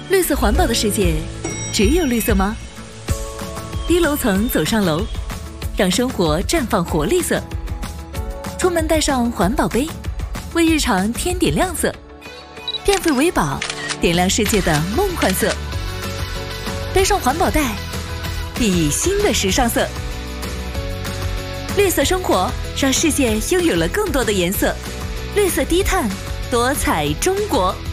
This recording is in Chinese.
绿色环保的世界，只有绿色吗？低楼层走上楼，让生活绽放活力色。出门带上环保杯，为日常添点亮色。变废为宝，点亮世界的梦幻色。背上环保袋，熠熠新的时尚色。绿色生活，让世界拥有了更多的颜色。绿色低碳，多彩中国。